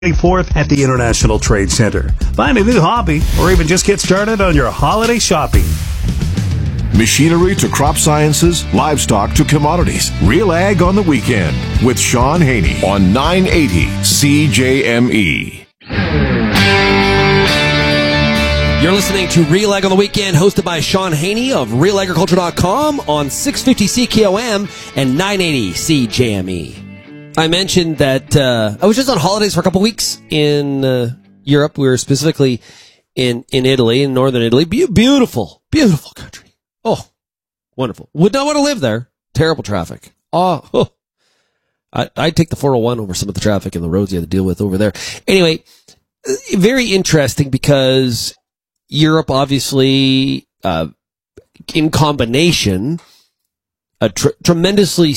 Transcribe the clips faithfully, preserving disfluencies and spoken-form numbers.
twenty-fourth at the International Trade Center. Find a new hobby or even just get started on your holiday shopping. Machinery to crop sciences, livestock to commodities. Real Ag on the Weekend with Sean Haney on nine eighty C J M E. You're listening to Real Ag on the Weekend, hosted by Sean Haney of real agriculture dot com on six fifty C K O M and nine eighty C J M E. I mentioned that uh, I was just on holidays for a couple weeks in uh, Europe. We were specifically in, in Italy, in northern Italy. Be- beautiful, beautiful country. Oh, wonderful. Would not want to live there. Terrible traffic. Oh, oh. I, I'd take the four oh one over some of the traffic and the roads you have to deal with over there. Anyway, very interesting because Europe, obviously, uh, in combination, a tr- tremendously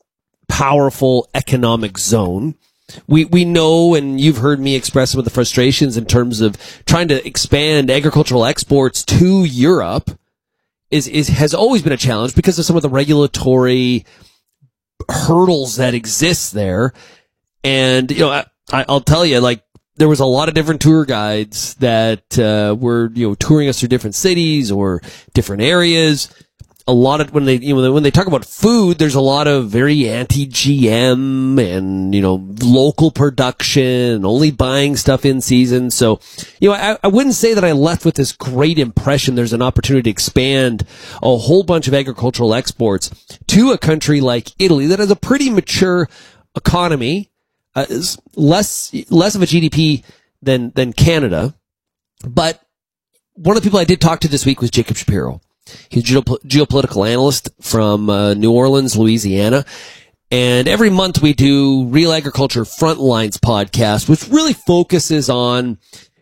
powerful economic zone. We we know, and you've heard me express some of the frustrations in terms of trying to expand agricultural exports to Europe is is has always been a challenge because of some of the regulatory hurdles that exist there. And you know, I, I'll tell you, like, there was a lot of different tour guides that uh, were, you know, touring us through different cities or different areas. A lot of, when they, you know, when they talk about food, there's a lot of very anti-G M and, you know, local production, only buying stuff in season. So, you know, I, I wouldn't say that I left with this great impression. There's an opportunity to expand a whole bunch of agricultural exports to a country like Italy that has a pretty mature economy. Uh, is less less of a G D P than than Canada, but one of the people I did talk to this week was Jacob Shapiro. He's a geop- geopolitical analyst from uh, New Orleans, Louisiana, and every month we do Real Agriculture Frontlines podcast, which really focuses on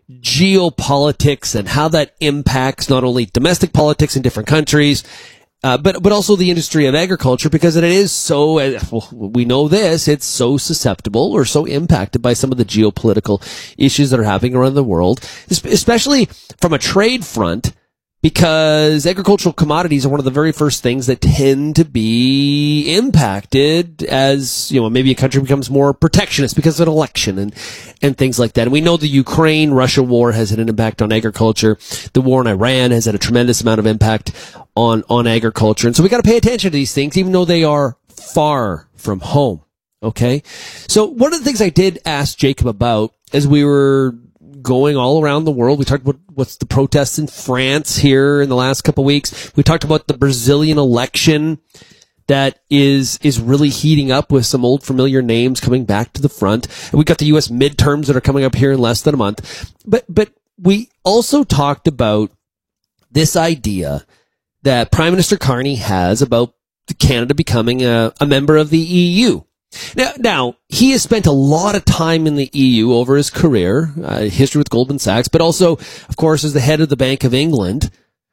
geopolitics and how that impacts not only domestic politics in different countries, Uh, but, but also the industry of agriculture, because it is so, uh, well, we know this, it's so susceptible or so impacted by some of the geopolitical issues that are happening around the world, especially from a trade front, because agricultural commodities are one of the very first things that tend to be impacted as, you know, maybe a country becomes more protectionist because of an election and, and things like that. And we know the Ukraine-Russia war has had an impact on agriculture. The war in Iran has had a tremendous amount of impact on, on agriculture. And so we got to pay attention to these things, even though they are far from home. Okay. So one of the things I did ask Jacob about as we were going all around the world, we talked about what's the protests in France here in the last couple of weeks. We talked about the Brazilian election that is, is really heating up with some old familiar names coming back to the front. And we got the U S midterms that are coming up here in less than a month. But, but we also talked about this idea that Prime Minister Carney has about Canada becoming a, a member of the E U. Now, now, he has spent a lot of time in the E U over his career, uh, history with Goldman Sachs, but also, of course, as the head of the Bank of England,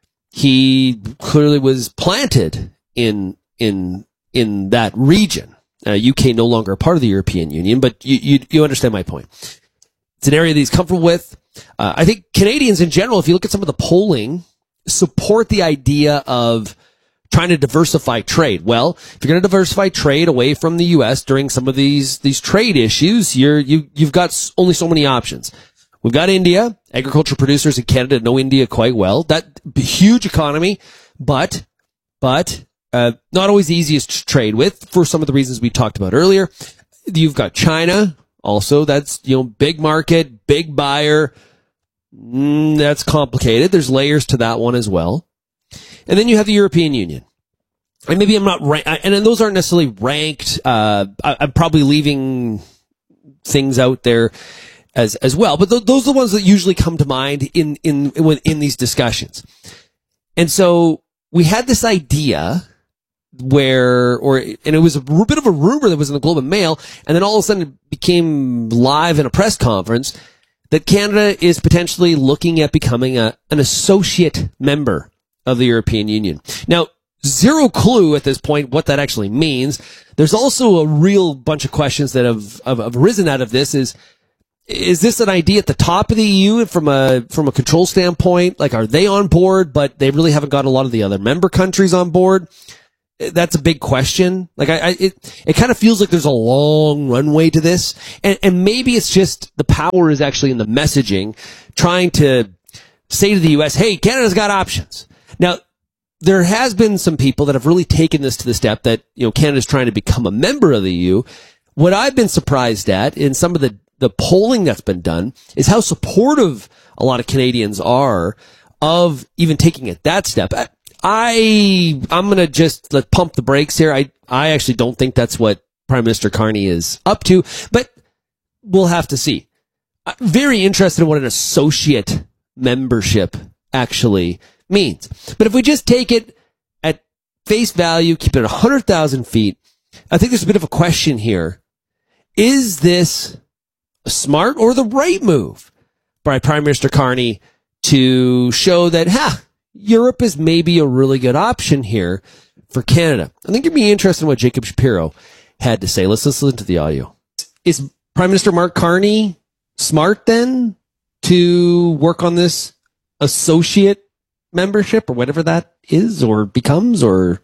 he clearly was planted in, in, in that region. Uh, U K no longer a part of the European Union, but you, you, you understand my point. It's an area that he's comfortable with. Uh, I think Canadians in general, if you look at some of the polling, support the idea of trying to diversify trade. Well, if you're going to diversify trade away from the U S during some of these, these trade issues, you're, you, you've got only so many options. We've got India, agriculture producers in Canada know India quite well. That huge economy, but, but, uh, not always the easiest to trade with for some of the reasons we talked about earlier. You've got China also. That's, you know, big market, big buyer. Mm, that's complicated. There's layers to that one as well. And then you have the European Union. And maybe I'm not rank, and then those aren't necessarily ranked. Uh, I, I'm probably leaving things out there as, as well. But th- those are the ones that usually come to mind in, in, in, in these discussions. And so we had this idea where, or, and it was a bit of a rumor that was in the Globe and Mail, and then all of a sudden it became live in a press conference that Canada is potentially looking at becoming a, an associate member of the European Union. Now, zero clue at this point what that actually means. There's also a real bunch of questions that have, have, have arisen out of this. Is is this an idea at the top of the E U from a from a control standpoint? Like, are they on board, but they really haven't got a lot of the other member countries on board? that's a big question. Like I, I it, it kind of feels like there's a long runway to this, and, and maybe it's just the power is actually in the messaging, trying to say to the U S, hey, Canada's got options. Now, there has been some people that have really taken this to the step that, you know, Canada's trying to become a member of the E U. What I've been surprised at in some of the, the polling that's been done is how supportive a lot of Canadians are of even taking it that step. I, I I'm going to just let pump the brakes here. I, I actually don't think that's what Prime Minister Carney is up to, but we'll have to see. I'm very interested in what an associate membership actually means. But if we just take it at face value, keep it at one hundred thousand feet, I think there's a bit of a question here. Is this a smart or the right move by Prime Minister Carney to show that, ha, Europe is maybe a really good option here for Canada? I think it'd be interesting what Jacob Shapiro had to say. Let's listen to the audio. Is Prime Minister Mark Carney smart then to work on this associate membership or whatever that is or becomes? Or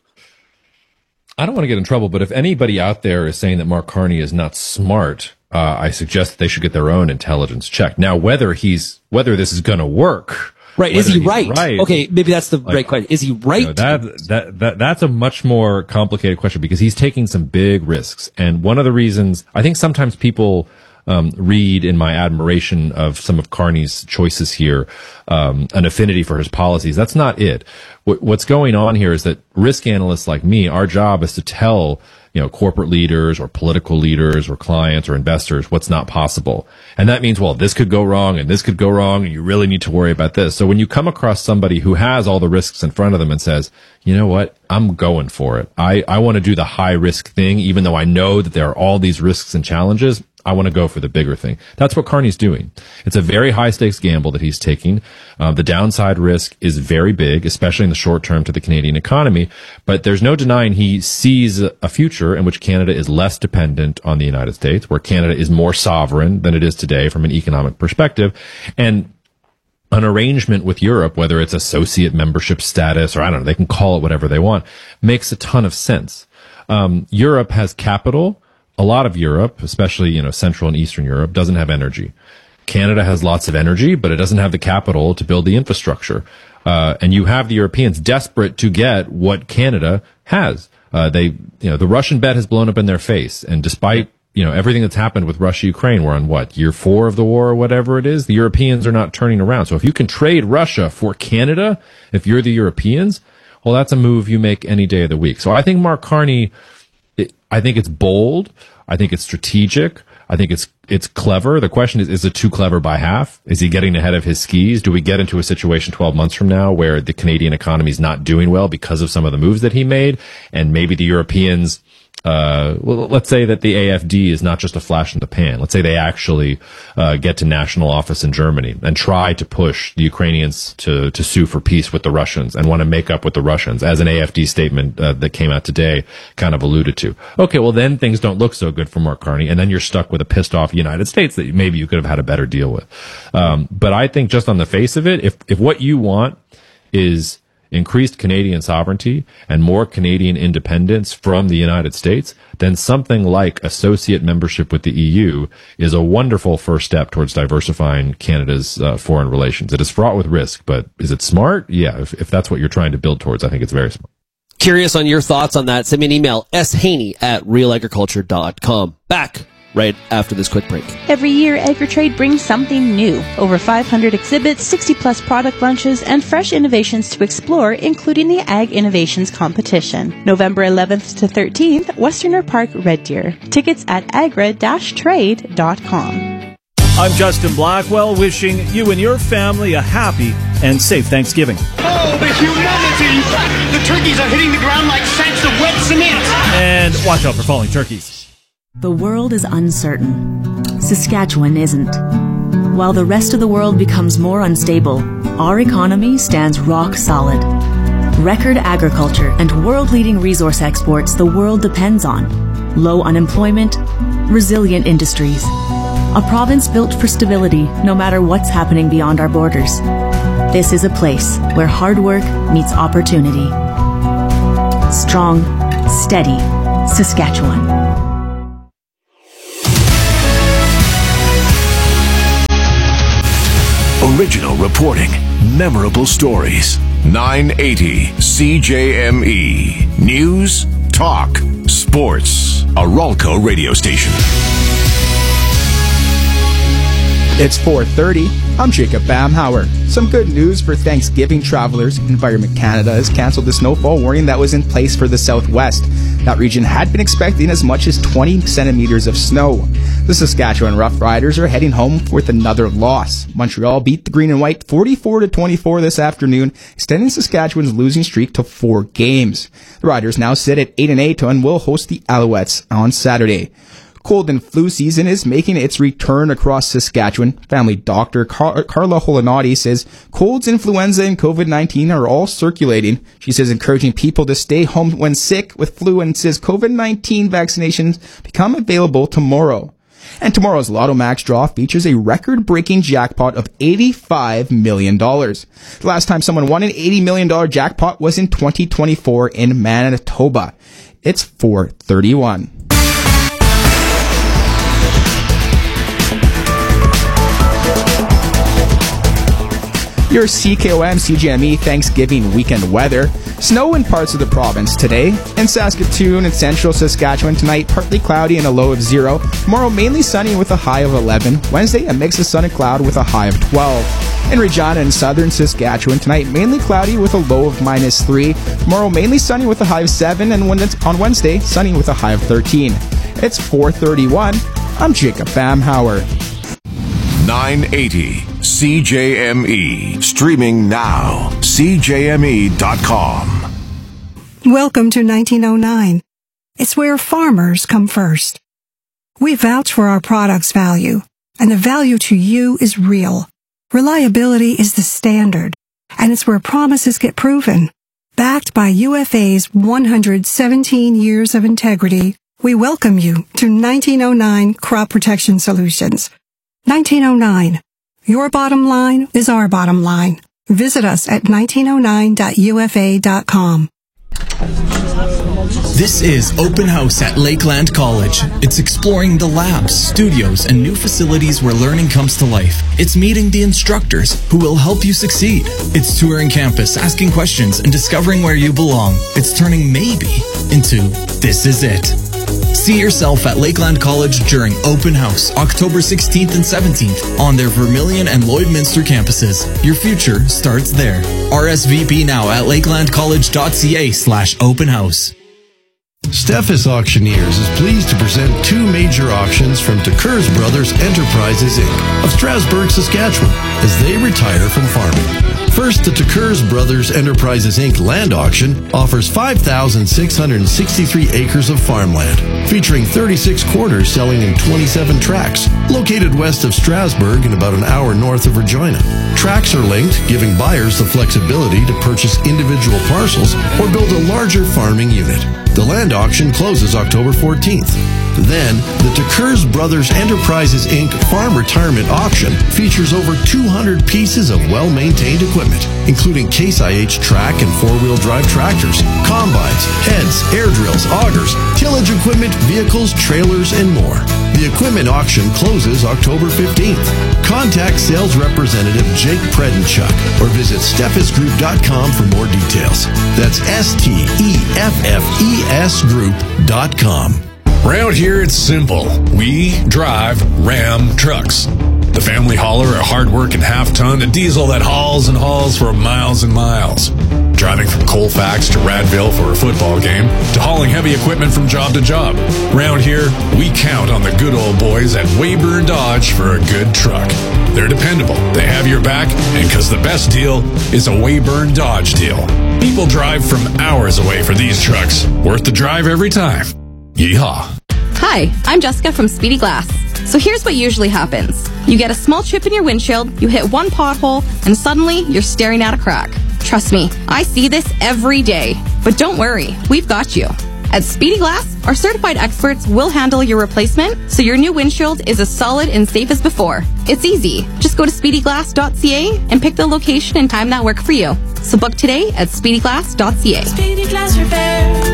I don't want to get in trouble, but if anybody out there is saying that Mark Carney is not smart, uh, I suggest that they should get their own intelligence checked. Now, whether he's whether this is going to work, right? Is he right? right? Okay, maybe that's the like, right question. Is he right? You know, that that that that's a much more complicated question because he's taking some big risks, and one of the reasons I think sometimes people Um, read in my admiration of some of Carney's choices here, um, an affinity for his policies. That's not it. W- what's going on here is that risk analysts like me, our job is to tell, you know, corporate leaders or political leaders or clients or investors what's not possible. And that means, well, this could go wrong and this could go wrong and you really need to worry about this. So when you come across somebody who has all the risks in front of them and says, you know what, I'm going for it. I, I want to do the high risk thing, even though I know that there are all these risks and challenges. I want to go for the bigger thing. That's what Carney's doing. It's a very high stakes gamble that he's taking. Uh, the downside risk is very big, especially in the short term to the Canadian economy. But there's no denying he sees a future in which Canada is less dependent on the United States, where Canada is more sovereign than it is today from an economic perspective. And an arrangement with Europe, whether it's associate membership status or I don't know, they can call it whatever they want, makes a ton of sense. Um, Europe has capital. A lot of Europe, especially, you know, Central and Eastern Europe, doesn't have energy. Canada has lots of energy, but it doesn't have the capital to build the infrastructure. Uh, and you have the Europeans desperate to get what Canada has. Uh, they, you know, the Russian bet has blown up in their face. And despite, you know, everything that's happened with Russia-Ukraine, we're on what, year four of the war or whatever it is, the Europeans are not turning around. So if you can trade Russia for Canada, if you're the Europeans, well, that's a move you make any day of the week. So I think Mark Carney, It, I think it's bold. I think it's strategic. I think it's it's clever. The question is, is it too clever by half? Is he getting ahead of his skis? Do we get into a situation twelve months from now where the Canadian economy is not doing well because of some of the moves that he made? And maybe the Europeans, uh, well, let's say that the A F D is not just a flash in the pan. Let's say they actually uh, get to national office in Germany and try to push the Ukrainians to, to sue for peace with the Russians and want to make up with the Russians, as an A F D statement uh, that came out today kind of alluded to. Okay, well, then things don't look so good for Mark Carney, and then you're stuck with a pissed off United States that maybe you could have had a better deal with. Um, but I think just on the face of it, if if what you want is increased Canadian sovereignty and more Canadian independence from the United States, then something like associate membership with the E U is a wonderful first step towards diversifying Canada's uh, foreign relations. It is fraught with risk, but is it smart? Yeah, if, if that's what you're trying to build towards, I think it's very smart. Curious on your thoughts on that? Send me an email, s haney at real agriculture dot com. Back right after this quick break. Every year, AgriTrade brings something new. Over five hundred exhibits, sixty plus product launches, and fresh innovations to explore, including the Ag Innovations Competition. November eleventh to thirteenth, Westerner Park, Red Deer. Tickets at agra dash trade dot com. I'm Justin Blackwell, wishing you and your family a happy and safe Thanksgiving. Oh, the humanity! The turkeys are hitting the ground like sacks of wet cement! And watch out for falling turkeys. The world is uncertain. Saskatchewan isn't. While the rest of the world becomes more unstable, our economy stands rock solid. Record agriculture and world-leading resource exports the world depends on. Low unemployment, resilient industries. A province built for stability no matter what's happening beyond our borders. This is a place where hard work meets opportunity. Strong, steady Saskatchewan. Original reporting, memorable stories. nine eighty C J M E. News, talk, sports. A Ralco radio station. It's four thirty. I'm Jacob Bamhauer. Some good news for Thanksgiving travelers. Environment Canada has cancelled the snowfall warning that was in place for the Southwest. That region had been expecting as much as twenty centimeters of snow. The Saskatchewan Roughriders are heading home with another loss. Montreal beat the Green and White forty-four to twenty-four this afternoon, extending Saskatchewan's losing streak to four games. The Riders now sit at eight and eight and will host the Alouettes on Saturday. Cold and flu season is making its return across Saskatchewan. Family doctor Car- Carla Holinati says colds, influenza, and COVID nineteen are all circulating. She says encouraging people to stay home when sick with flu and says COVID nineteen vaccinations become available tomorrow. And tomorrow's Lotto Max draw features a record-breaking jackpot of eighty-five million dollars. The last time someone won an eighty million dollars jackpot was in twenty twenty-four in Manitoba. It's four thirty-one. Your C K O M C J M E Thanksgiving weekend weather. Snow in parts of the province today. In Saskatoon and central Saskatchewan tonight, partly cloudy and a low of zero. Tomorrow, mainly sunny with a high of eleven. Wednesday, a mix of sun and cloud with a high of twelve. In Regina and southern Saskatchewan tonight, mainly cloudy with a low of minus three. Tomorrow, mainly sunny with a high of seven. And when it's on Wednesday, sunny with a high of thirteen. It's four thirty-one. I'm Jacob Bamhauer. nine eighty C J M E. Streaming now. C J M E dot com. Welcome to nineteen oh nine. It's where farmers come first. We vouch for our product's value, and the value to you is real. Reliability is the standard, and it's where promises get proven. Backed by U F A's one hundred seventeen years of integrity, we welcome you to nineteen oh nine Crop Protection Solutions. nineteen oh nine. Your bottom line is our bottom line. Visit us at nineteen oh nine dot U F A dot com. This is Open House at Lakeland College. It's exploring the labs, studios, and new facilities where learning comes to life. It's meeting the instructors who will help you succeed. It's touring campus, asking questions, and discovering where you belong. It's turning maybe into this is it. See yourself at Lakeland College during Open House, October sixteenth and seventeenth on their Vermilion and Lloydminster campuses. Your future starts there. R S V P now at lakelandcollege.ca slash open house. Steffes Auctioneers is pleased to present two major auctions from Tekers Brothers Enterprises, Incorporated of Strasbourg, Saskatchewan, as they retire from farming. First, the Tekers Brothers Enterprises, Incorporated land auction offers five thousand six hundred sixty-three acres of farmland, featuring thirty-six quarters selling in twenty-seven tracts, located west of Strasbourg and about an hour north of Regina. Tracts are linked, giving buyers the flexibility to purchase individual parcels or build a larger farming unit. The land auction closes October fourteenth. Then, the Tekers Brothers Enterprises, Incorporated Farm Retirement Auction features over two hundred pieces of well-maintained equipment, including Case I H track and four-wheel drive tractors, combines, heads, air drills, augers, tillage equipment, vehicles, trailers, and more. The equipment auction closes October fifteenth. Contact sales representative Jake Predenchuk or visit steffes group dot com for more details. That's S T E F F E S group dot com. Around here, it's simple. We drive Ram trucks. The family hauler, a hard-working half-ton, a diesel that hauls and hauls for miles and miles. Driving from Colfax to Radville for a football game, to hauling heavy equipment from job to job. Around here, we count on the good old boys at Weyburn Dodge for a good truck. They're dependable, they have your back, and because the best deal is a Weyburn Dodge deal. People drive from hours away for these trucks. Worth the drive every time. Yeehaw. Hi, I'm Jessica from Speedy Glass. So here's what usually happens. You get a small chip in your windshield, you hit one pothole, and suddenly you're staring at a crack. Trust me, I see this every day. But don't worry, we've got you. At Speedy Glass, our certified experts will handle your replacement so your new windshield is as solid and safe as before. It's easy. Just go to speedy glass dot c a and pick the location and time that work for you. So book today at speedy glass dot c a. Speedy Glass Repair.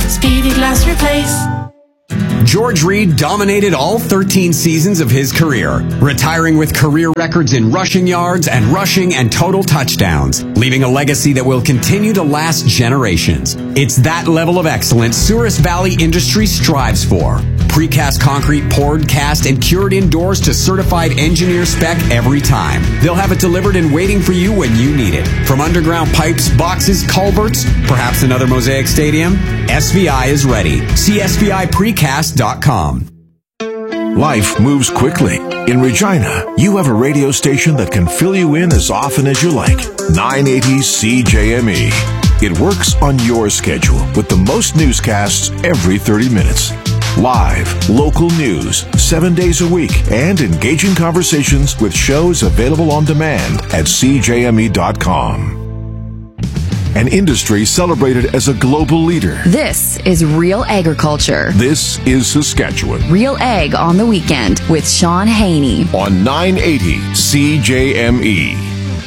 Speedy Glass Replace. George Reed dominated all thirteen seasons of his career, retiring with career records in rushing yards and rushing and total touchdowns, leaving a legacy that will continue to last generations. It's that level of excellence Souris Valley Industries strives for. Precast concrete poured, cast, and cured indoors to certified engineer spec every time. They'll have it delivered and waiting for you when you need it. From underground pipes, boxes, culverts, perhaps another Mosaic Stadium, S V I is ready. See S V I precast dot com. Life moves quickly. In Regina, you have a radio station that can fill you in as often as you like. nine eighty C J M E. It works on your schedule with the most newscasts every thirty minutes. Live, local news, seven days a week, and engaging conversations with shows available on demand at C J M E dot com. An industry celebrated as a global leader. This is Real Agriculture. This is Saskatchewan. Real Ag on the Weekend with Sean Haney. On nine eighty C J M E.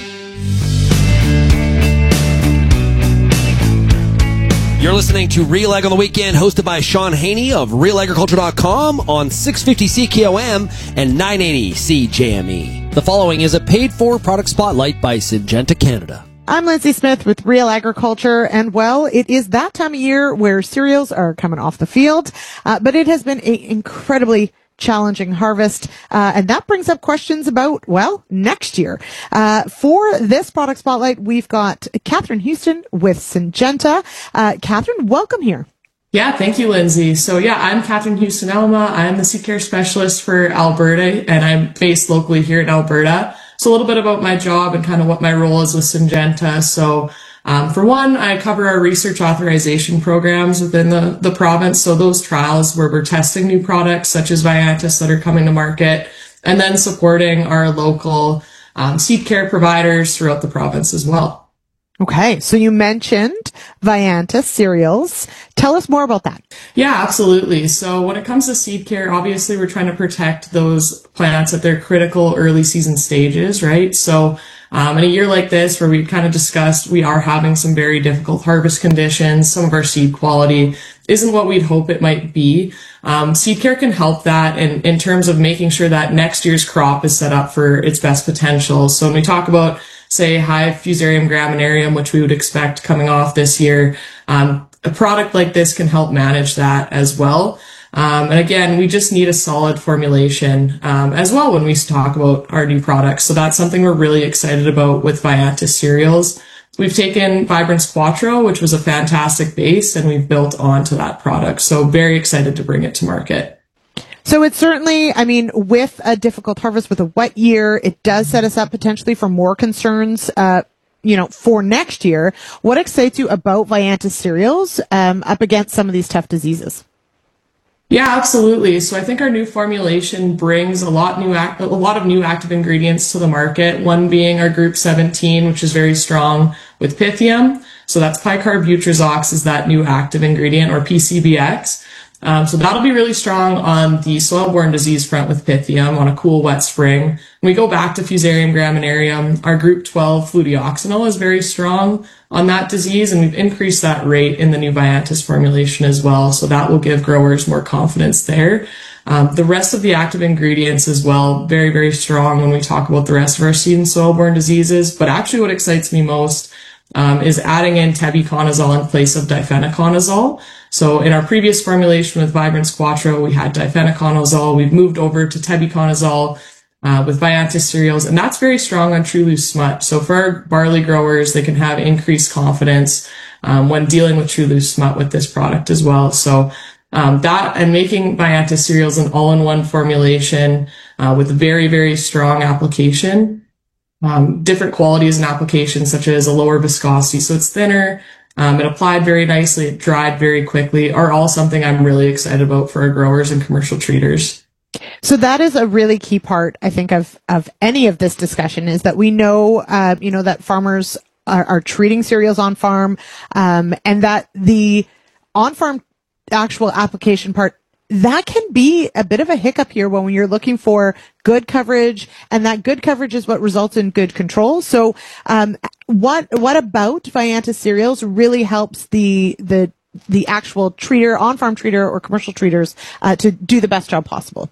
You're listening to Real Ag on the Weekend, hosted by Sean Haney of real agriculture dot com on six fifty C K O M and nine eighty C J M E. The following is a paid-for product spotlight by Syngenta Canada. I'm Lindsay Smith with Real Agriculture, and well, it is that time of year where cereals are coming off the field, uh, but it has been an incredibly challenging harvest, uh, and that brings up questions about, well, next year. Uh, for this product spotlight, we've got Catherine Houston with Syngenta. Uh, Catherine, welcome here. Yeah, thank you, Lindsay. So yeah, I'm Catherine Houston Elma. I'm the seed care specialist for Alberta, and I'm based locally here in Alberta. So a little bit about my job and kind of what my role is with Syngenta. So Um, for one, I cover our research authorization programs within the, the province. So those trials where we're testing new products such as Viantis that are coming to market, and then supporting our local um, seed care providers throughout the province as well. Okay, so you mentioned Viantis cereals. Tell us more about that. Yeah, absolutely. So when it comes to seed care, obviously we're trying to protect those plants at their critical early season stages, right? So um, in a year like this where we've kind of discussed we are having some very difficult harvest conditions, some of our seed quality isn't what we'd hope it might be. Um, seed care can help that in, in terms of making sure that next year's crop is set up for its best potential. So when we talk about say high Fusarium graminearum, which we would expect coming off this year, um, a product like this can help manage that as well. Um, and again, we just need a solid formulation um, as well when we talk about our new products. So that's something we're really excited about with Viantis cereals. We've taken Vibrance Quattro, which was a fantastic base, and we've built onto that product. So very excited to bring it to market. So it's certainly, I mean, with a difficult harvest, with a wet year, it does set us up potentially for more concerns, uh, you know, for next year. What excites you about Viantis cereals um, up against some of these tough diseases? Yeah, absolutely. So I think our new formulation brings a lot new act- a lot of new active ingredients to the market. One being our group seventeen, which is very strong with Pythium. So that's picarbutrizox is that new active ingredient, or P C B X. Um, so that'll be really strong on the soil-borne disease front with Pythium on a cool, wet spring. When we go back to Fusarium graminearum, our group twelve fludioxanil is very strong on that disease, and we've increased that rate in the new Viantis formulation as well. So that will give growers more confidence there. Um, the rest of the active ingredients as well, very, very strong when we talk about the rest of our seed and soil-borne diseases. But actually what excites me most Um, is adding in tebuconazole in place of difenoconazole. So in our previous formulation with Vibrance Quattro, we had difenoconazole. We've moved over to tebuconazole uh, with Viantis cereals, and that's very strong on true loose smut. So for our barley growers, they can have increased confidence um, when dealing with true loose smut with this product as well. So um, that and making Viantis cereals an all-in-one formulation uh, with very, very strong application. Um, different qualities and applications such as a lower viscosity, so it's thinner, um, it applied very nicely, it dried very quickly, are all something I'm really excited about for our growers and commercial treaters. So that is a really key part, I think, of, of any of this discussion, is that we know, uh, you know, that farmers are, are treating cereals on farm, um, and that the on-farm actual application part, that can be a bit of a hiccup here when you're looking for good coverage, and that good coverage is what results in good control. So, um, what, what about Viantis cereals really helps the, the the actual treater, on-farm treater or commercial treaters uh, to do the best job possible?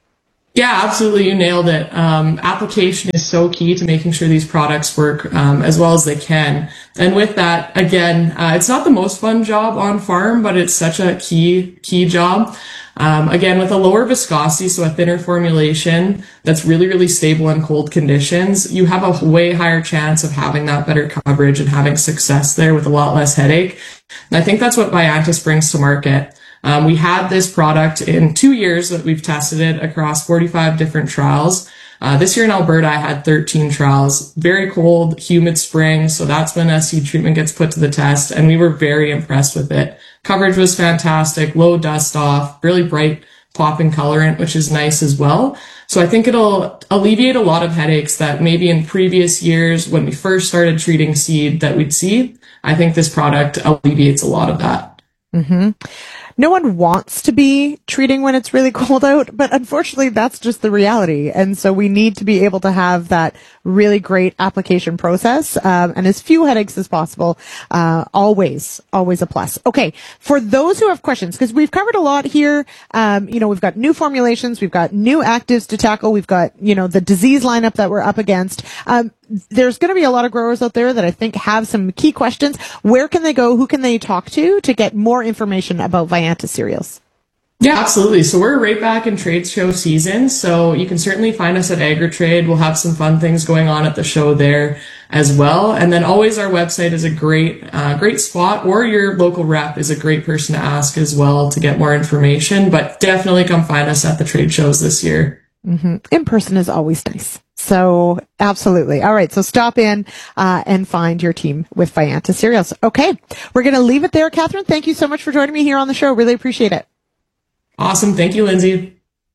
Yeah, absolutely. You nailed it. Um, application is so key to making sure these products work um, as well as they can. And with that, again, uh, it's not the most fun job on farm, but it's such a key, key job. Um, again, with a lower viscosity, so a thinner formulation that's really, really stable in cold conditions, you have a way higher chance of having that better coverage and having success there with a lot less headache. And I think that's what Viantis brings to market. Um, we had this product in two years that we've tested it across forty-five different trials. Uh, this year in Alberta, I had thirteen trials. Very cold, humid spring, so that's when a seed treatment gets put to the test, and we were very impressed with it. Coverage was fantastic, low dust off, really bright popping colorant, which is nice as well. So I think it'll alleviate a lot of headaches that maybe in previous years when we first started treating seed that we'd see. I think this product alleviates a lot of that. Mm-hmm. No one wants to be treating when it's really cold out, but unfortunately that's just the reality. And so we need to be able to have that really great application process, um, and as few headaches as possible. Uh, always, always a plus. Okay. For those who have questions, because we've covered a lot here, um, you know, we've got new formulations, we've got new actives to tackle, we've got, you know, the disease lineup that we're up against. Um, there's going to be a lot of growers out there that I think have some key questions. Where can they go? Who can they talk to to get more information about Viantis cereals? Yeah, absolutely. So we're right back in trade show season. So you can certainly find us at AgriTrade. We'll have some fun things going on at the show there as well. And then always our website is a great, uh, great spot, or your local rep is a great person to ask as well to get more information. But definitely come find us at the trade shows this year. Mm-hmm. In person is always nice. So absolutely. All right. So stop in uh, and find your team with Viantis cereals. Okay. We're going to leave it there. Catherine, thank you so much for joining me here on the show. Really appreciate it. Awesome. Thank you, Lindsay.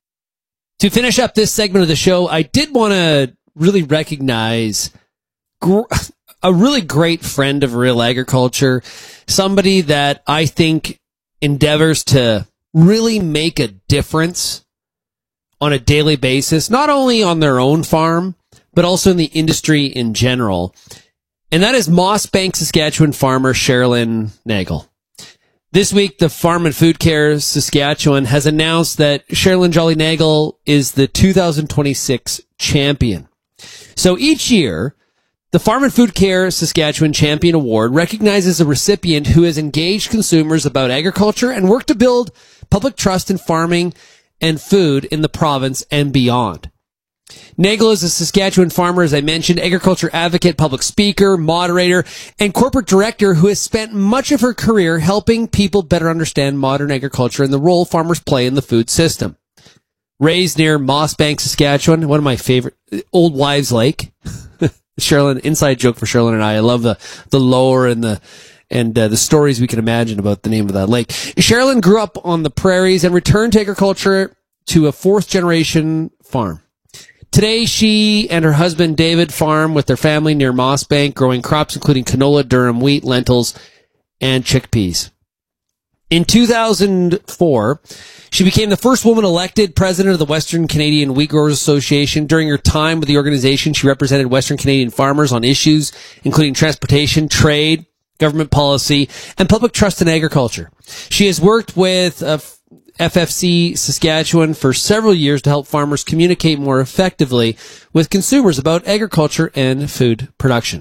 To finish up this segment of the show, I did want to really recognize gr- a really great friend of Real Agriculture, somebody that I think endeavors to really make a difference on a daily basis, not only on their own farm, but also in the industry in general. And that is Mossbank, Saskatchewan farmer Sherilyn Nagel. This week, the Farm and Food Care Saskatchewan has announced that Sherilyn Jolly Nagel is the two thousand twenty-six champion. So each year, the Farm and Food Care Saskatchewan Champion Award recognizes a recipient who has engaged consumers about agriculture and worked to build public trust in farming and food in the province and beyond. Nagel is a Saskatchewan farmer, as I mentioned, agriculture advocate, public speaker, moderator, and corporate director who has spent much of her career helping people better understand modern agriculture and the role farmers play in the food system. Raised near Mossbank, Saskatchewan, one of my favorite, Old Wives Lake. Sherilyn, inside joke for Sherilyn and I. I love the, the lore and the and uh, the stories we can imagine about the name of that lake. Sherilyn grew up on the prairies and returned to agriculture to a fourth generation farm. Today, she and her husband David farm with their family near Mossbank, growing crops including canola, durum, wheat, lentils, and chickpeas. In two thousand four, she became the first woman elected president of the Western Canadian Wheat Growers Association. During her time with the organization, she represented Western Canadian farmers on issues including transportation, trade, government policy, and public trust in agriculture. She has worked with uh, F F C Saskatchewan for several years to help farmers communicate more effectively with consumers about agriculture and food production.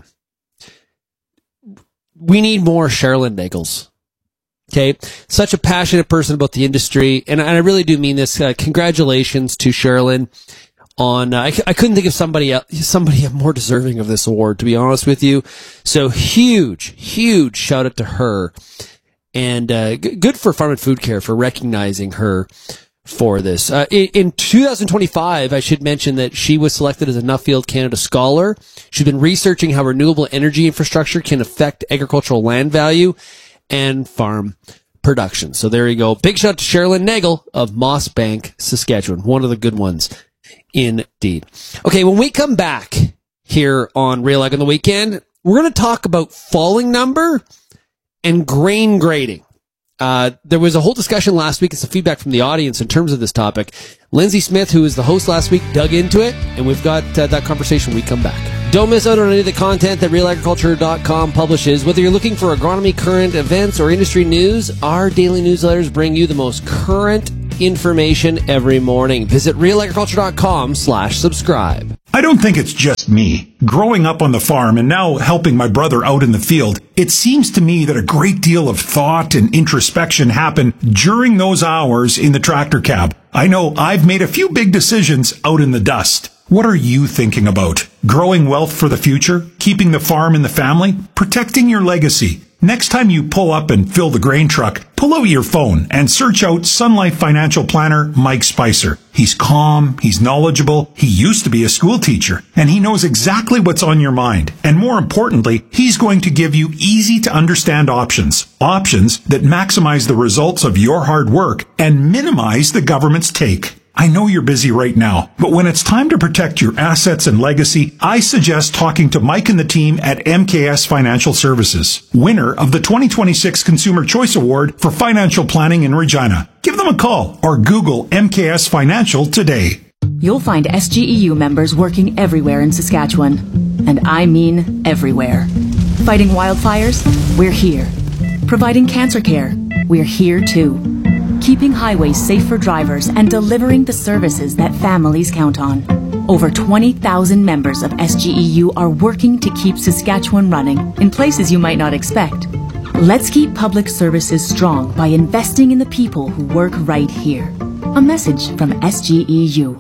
We need more Sherilyn Nagels. Okay, such a passionate person about the industry, and I really do mean this. Uh, congratulations to Sherilyn on. Uh, I, I couldn't think of somebody else, somebody more deserving of this award, to be honest with you. So huge, huge shout out to her, and uh, g- good for Farm and Food Care for recognizing her for this. Uh, in, in two thousand twenty-five, I should mention that she was selected as a Nuffield Canada Scholar. She's been researching how renewable energy infrastructure can affect agricultural land value and farm production. So there you go. Big shout out to Sherilyn Nagel of Mossbank, Saskatchewan. One of the good ones indeed. Okay, when we come back here on Real Ag on the Weekend, we're going to talk about falling number and grain grading. Uh, there was a whole discussion last week and some feedback from the audience in terms of this topic. Lindsay Smith, who was the host last week, dug into it, and we've got uh, that conversation when we come back. Don't miss out on any of the content that real agriculture dot com publishes. Whether you're looking for agronomy, current events, or industry news, our daily newsletters bring you the most current information every morning. Visit real agriculture dot com slash subscribe. I don't think it's just me. Growing up on the farm and now helping my brother out in the field, it seems to me that a great deal of thought and introspection happen during those hours in the tractor cab. I know I've made a few big decisions out in the dust. What are you thinking about? Growing wealth for the future? Keeping the farm in the family? Protecting your legacy? Next time you pull up and fill the grain truck, pull out your phone and search out Sun Life Financial Planner Mike Spicer. He's calm, he's knowledgeable, he used to be a school teacher, and he knows exactly what's on your mind. And more importantly, he's going to give you easy to understand options. Options that maximize the results of your hard work and minimize the government's take. I know you're busy right now, but when it's time to protect your assets and legacy, I suggest talking to Mike and the team at M K S Financial Services, winner of the twenty twenty-six Consumer Choice Award for Financial Planning in Regina. Give them a call or Google M K S Financial today. You'll find S G E U members working everywhere in Saskatchewan. And I mean everywhere. Fighting wildfires? We're here. Providing cancer care? We're here too. Keeping highways safe for drivers and delivering the services that families count on. Over twenty thousand members of S G E U are working to keep Saskatchewan running in places you might not expect. Let's keep public services strong by investing in the people who work right here. A message from S G E U.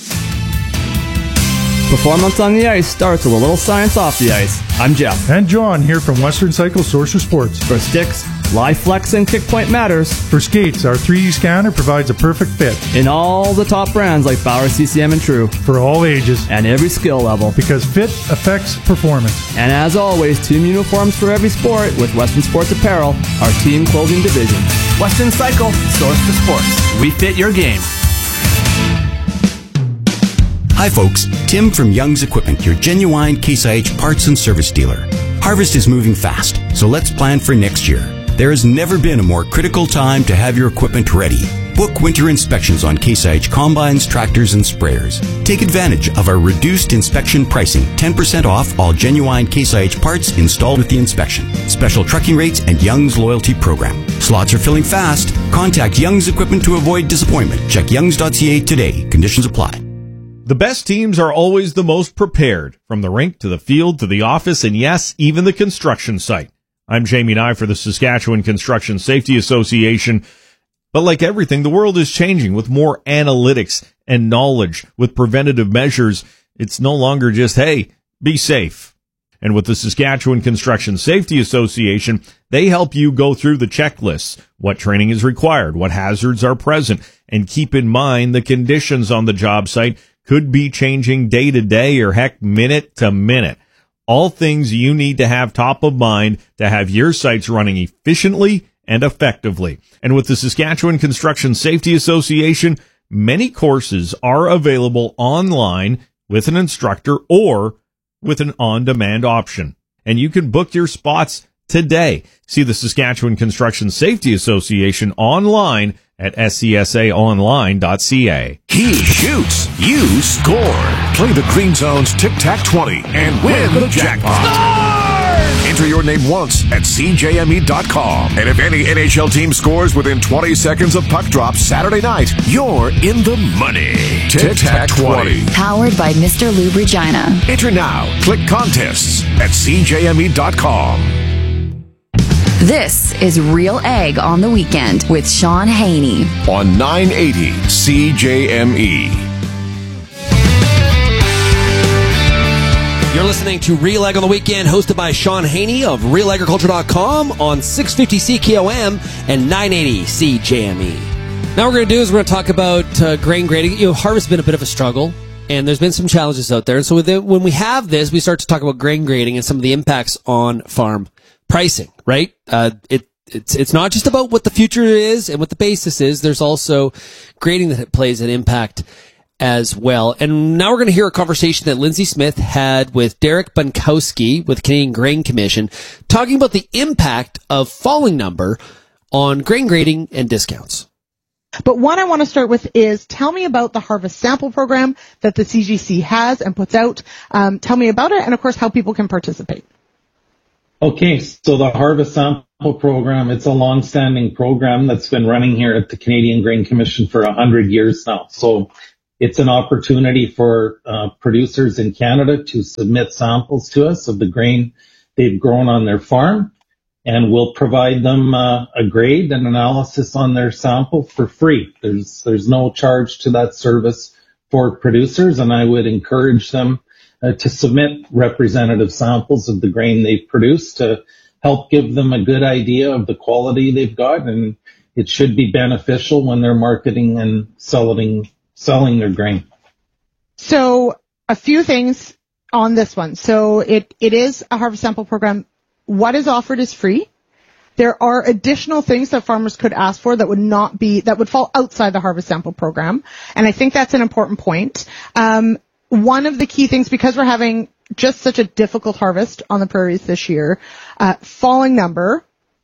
Performance on the ice starts with a little science off the ice. I'm Jeff. And John here from Western Cycle Source Sports. For sticks, Live Flex and Kick Point matters. For skates, our three D scanner provides a perfect fit. In all the top brands like Bauer, C C M, and True. For all ages. And every skill level. Because fit affects performance. And as always, team uniforms for every sport with Western Sports Apparel, our team clothing division. Western Cycle, Source for Sports. We fit your game. Hi folks, Tim from Young's Equipment, your genuine Case I H parts and service dealer. Harvest is moving fast, so let's plan for next year. There has never been a more critical time to have your equipment ready. Book winter inspections on Case I H combines, tractors, and sprayers. Take advantage of our reduced inspection pricing, ten percent off all genuine Case I H parts installed with the inspection. Special trucking rates and Young's loyalty program. Slots are filling fast. Contact Young's Equipment to avoid disappointment. Check youngs dot c a today. Conditions apply. The best teams are always the most prepared, from the rink to the field to the office and yes, even the construction site. I'm Jamie Nye for the Saskatchewan Construction Safety Association. But like everything, the world is changing with more analytics and knowledge. With preventative measures, it's no longer just, hey, be safe. And with the Saskatchewan Construction Safety Association, they help you go through the checklists, what training is required, what hazards are present, and keep in mind the conditions on the job site could be changing day to day or heck minute to minute. All things you need to have top of mind to have your sites running efficiently and effectively. And with the Saskatchewan Construction Safety Association, many courses are available online with an instructor or with an on-demand option. And you can book your spots today. See the Saskatchewan Construction Safety Association online at s c s a online dot c a. He shoots, you score. Play the Green Zone's Tic-Tac twenty and win the jackpot. Enter your name once at c j m e dot com. And if any N H L team scores within twenty seconds of puck drop Saturday night, you're in the money. Tic-Tac twenty. Powered by Mister Lube Regina. Enter now. Click contests at c j m e dot com. This is Real Ag on the Weekend with Sean Haney. On nine eighty C J M E. You're listening to Real Ag on the Weekend, hosted by Sean Haney of real agriculture dot com on six fifty C K O M and nine eighty C J M E. Now what we're going to do is we're going to talk about uh, grain grading. You know, harvest's been a bit of a struggle, and there's been some challenges out there. And so with it, when we have this, we start to talk about grain grading and some of the impacts on farm pricing, right? Uh, it, it's, it's not just about what the future is and what the basis is. There's also grading that plays an impact as well. And now we're going to hear a conversation that Lindsay Smith had with Derek Bunkowski with Canadian Grain Commission, talking about the impact of falling number on grain grading and discounts. But one I want to start with is tell me about the Harvest Sample Program that the C G C has and puts out. Um, tell me about it and, of course, how people can participate. Okay, so the Harvest Sample Program, it's a long-standing program that's been running here at the Canadian Grain Commission for one hundred years now. So it's an opportunity for uh, producers in Canada to submit samples to us of the grain they've grown on their farm, and we'll provide them uh, a grade and analysis on their sample for free. There's there's no charge to that service for producers, and I would encourage them uh, to submit representative samples of the grain they've produced to help give them a good idea of the quality they've got, and it should be beneficial when they're marketing and selling selling their grain. So a few things on this one. So it, it is a Harvest Sample Program. What is offered is free. There are additional things that farmers could ask for that would not be, that would fall outside the Harvest Sample Program. And I think that's an important point. Um, one of the key things, because we're having just such a difficult harvest on the prairies this year, uh, falling number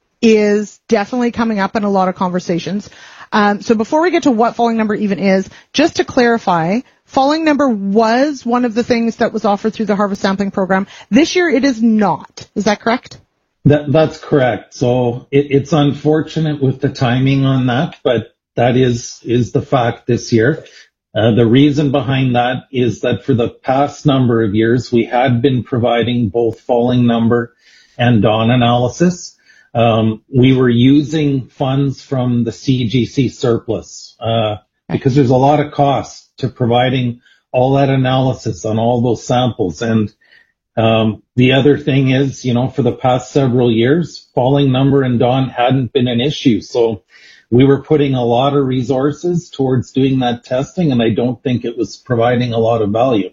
is definitely coming up in a lot of conversations. Um, so before we get to what falling number even is, just to clarify, falling number was one of the things that was offered through the Harvest Sampling Program. This year it is not. Is that correct? That, that's correct. So it, it's unfortunate with the timing on that, but that is, is the fact this year. Uh, the reason behind that is that for the past number of years, we had been providing both falling number and dawn analysis. Um, we were using funds from the C G C surplus, uh, because there's a lot of cost to providing all that analysis on all those samples. And, um, the other thing is, you know, for the past several years, falling number and dawn hadn't been an issue. So we were putting a lot of resources towards doing that testing, and I don't think it was providing a lot of value.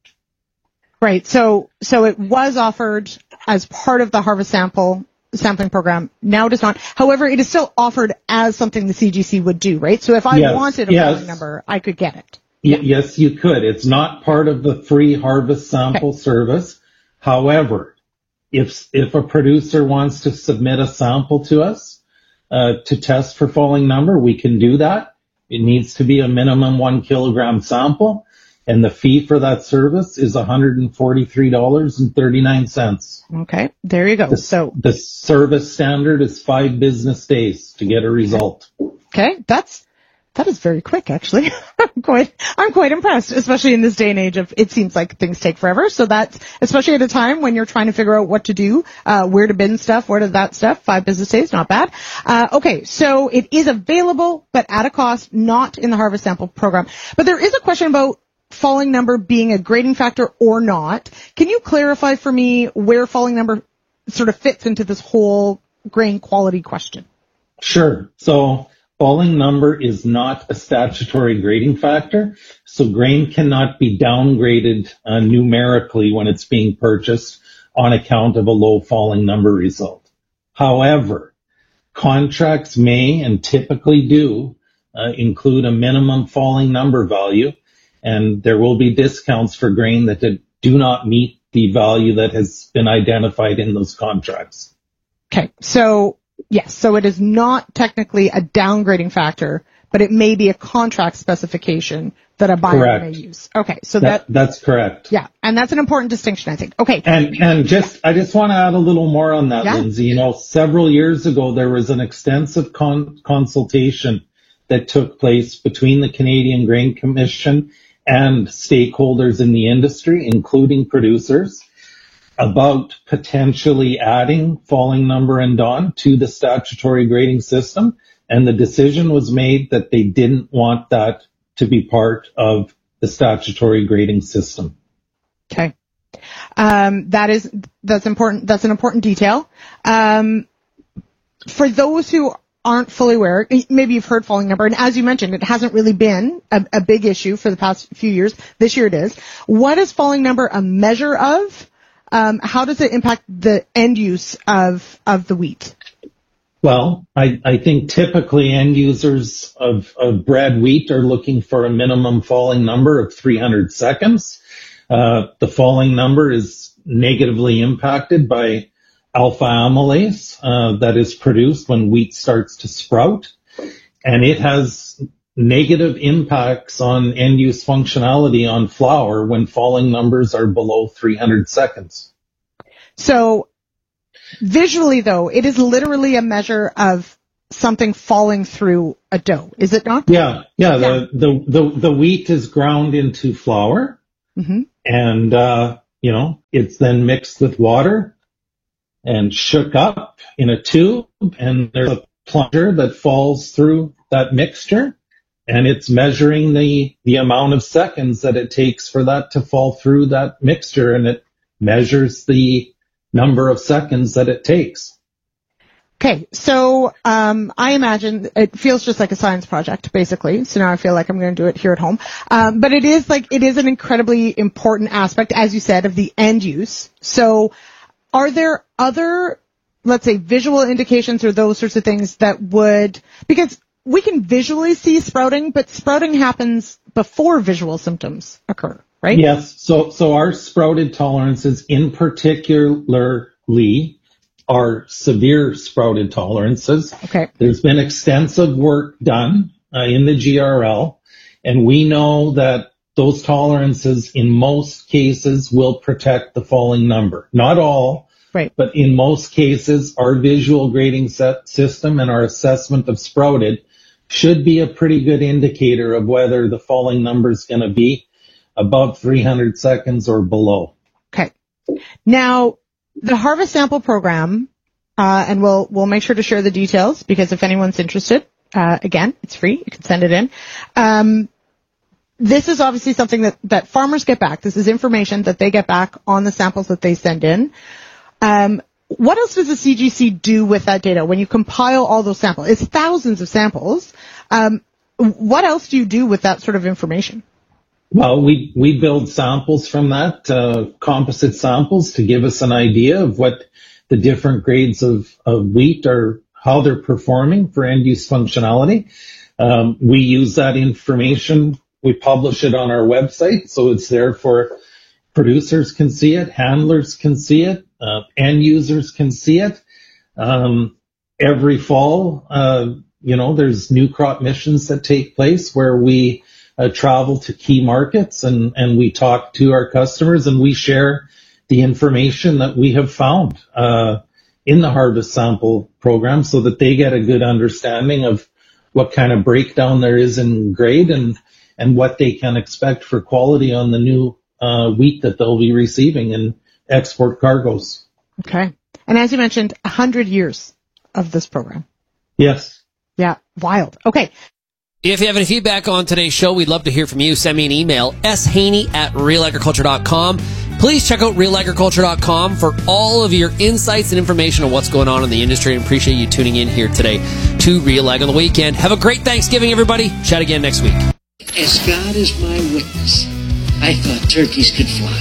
Right. So, so it was offered as part of the Harvest Sample Sampling Program. Now it is not. However, it is still offered as something the C G C would do, right? So if I yes, wanted a yes. falling number, I could get it. Y- yes, you could. It's not part of the free Harvest Sample okay. service. However, if if a producer wants to submit a sample to us uh, to test for falling number, we can do that. It needs to be a minimum one kilogram sample, and the fee for that service is one hundred forty-three dollars and thirty-nine cents. Okay, there you go. The, so the service standard is five business days to get a result. Okay, that's that is very quick, actually. I'm quite I'm quite impressed, especially in this day and age of it seems like things take forever. So that's especially at a time when you're trying to figure out what to do, uh, where to bin stuff, where to that stuff. Five business days, not bad. Uh, okay, so it is available, but at a cost, not in the Harvest Sample Program. But there is a question about falling number being a grading factor or not. Can you clarify for me where falling number sort of fits into this whole grain quality question? Sure. So falling number is not a statutory grading factor. So grain cannot be downgraded uh, numerically when it's being purchased on account of a low falling number result. However, contracts may and typically do uh, include a minimum falling number value, and there will be discounts for grain that do not meet the value that has been identified in those contracts. Okay, so yes, so it is not technically a downgrading factor, but it may be a contract specification that a buyer correct. may use. Okay, so that, that that's correct. Yeah, and that's an important distinction, I think. Okay, and and just I just want to add a little more on that, yeah. Lindsay. You know, several years ago there was an extensive con- consultation that took place between the Canadian Grain Commission and stakeholders in the industry, including producers, about potentially adding falling number and dawn to the statutory grading system. And the decision was made that they didn't want that to be part of the statutory grading system. Okay. Um, that is, that's important. That's an important detail. Um, for those who aren't fully aware, maybe you've heard falling number, and as you mentioned, it hasn't really been a, a big issue for the past few years. This year it is. What is falling number a measure of? Um, how does it impact the end use of of the wheat? Well, I, I think typically end users of, of bred wheat are looking for a minimum falling number of three hundred seconds. Uh, the falling number is negatively impacted by alpha amylase uh, that is produced when wheat starts to sprout. and it has negative impacts on end-use functionality on flour when falling numbers are below three hundred seconds. So visually, though, it is literally a measure of something falling through a dough, is it not? Yeah, yeah. The the the, the wheat is ground into flour, mm-hmm. and uh, you know it's then mixed with water and shook up in a tube, and there's a plunger that falls through that mixture, and it's measuring the the amount of seconds that it takes for that to fall through that mixture, and it measures the number of seconds that it takes. Okay, so um, I imagine it feels just like a science project, basically. So now I feel like I'm going to do it here at home. Um, but it is like it is an incredibly important aspect, as you said, of the end use. So are there other, let's say, visual indications or those sorts of things that would, because we can visually see sprouting, but sprouting happens before visual symptoms occur, right? Yes. So so our sprouted tolerances, in particularly, are severe sprouted tolerances. Okay. There's been extensive work done uh, in the G R L, and we know that those tolerances in most cases will protect the falling number. Not all, right? But in most cases, our visual grading set system and our assessment of sprouted should be a pretty good indicator of whether the falling number is going to be above three hundred seconds or below. Okay. Now, the Harvest Sample Program, uh, and we'll we'll make sure to share the details, because if anyone's interested, uh, again, it's free. You can send it in. Um, this is obviously something that, that farmers get back. This is information that they get back on the samples that they send in. Um, what else does the C G C do with that data when you compile all those samples? It's thousands of samples. Um, what else do you do with that sort of information? Well, we, we build samples from that, uh, composite samples, to give us an idea of what the different grades of, of wheat are, how they're performing for end-use functionality. Um, we use that information. We publish it on our website, so it's there for producers can see it, handlers can see it, uh, end users can see it. Um, every fall, uh, you know, there's new crop missions that take place where we Uh, travel to key markets and, and we talk to our customers and we share the information that we have found uh, in the Harvest Sample Program so that they get a good understanding of what kind of breakdown there is in grade and, and what they can expect for quality on the new uh, wheat that they'll be receiving in export cargoes. Okay. And as you mentioned, one hundred years of this program. Yes. Yeah, wild. Okay. If you have any feedback on today's show, we'd love to hear from you. Send me an email, s haney at real agriculture dot com. Please check out real agriculture dot com for all of your insights and information on what's going on in the industry. And appreciate you tuning in here today to Real Ag on the Weekend. Have a great Thanksgiving, everybody. Chat again next week. As God is my witness, I thought turkeys could fly.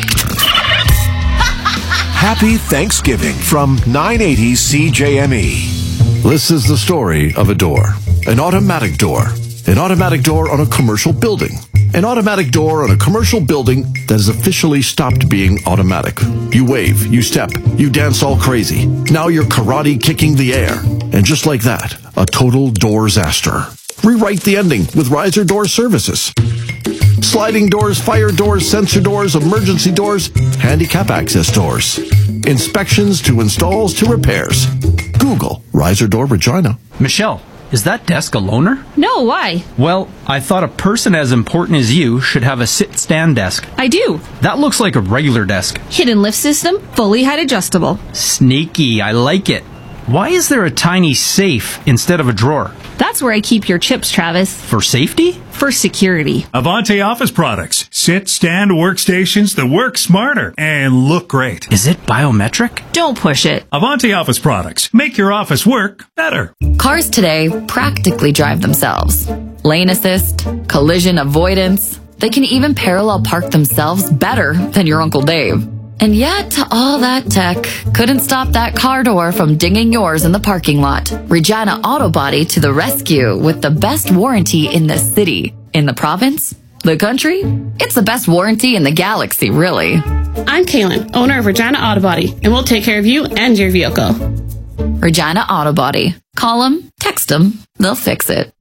Happy Thanksgiving from nine eighty C J M E. This is the story of a door, an automatic door. An automatic door on a commercial building. An automatic door on a commercial building that has officially stopped being automatic. You wave, you step, you dance all crazy. Now you're karate kicking the air. And just like that, a total door-saster. Rewrite the ending with Riser Door Services. Sliding doors, fire doors, sensor doors, emergency doors, handicap access doors. Inspections to installs to repairs. Google Riser Door Regina. Michelle, is that desk a loaner? No, why? Well, I thought a person as important as you should have a sit-stand desk. I do. That looks like a regular desk. Hidden lift system, fully height adjustable. Sneaky, I like it. Why is there a tiny safe instead of a drawer? That's where I keep your chips, Travis. For safety? For security. Avante Office Products. Sit, stand workstations that work smarter and look great. Is it biometric? Don't push it. Avante Office Products. Make your office work better. Cars today practically drive themselves. Lane assist, collision avoidance. They can even parallel park themselves better than your Uncle Dave. And yet, all that tech couldn't stop that car door from dinging yours in the parking lot. Regina Auto Body to the rescue with the best warranty in the city. In the province? The country? It's the best warranty in the galaxy, really. I'm Kaylin, owner of Regina Auto Body, and we'll take care of you and your vehicle. Regina Auto Body. Call them, text them, they'll fix it.